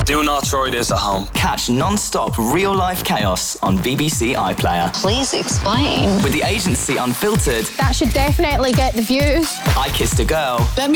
Do not try this at home. Catch non-stop real-life chaos on BBC iPlayer. Please explain. With the agency unfiltered, That should definitely get the views. I Kissed a Girl,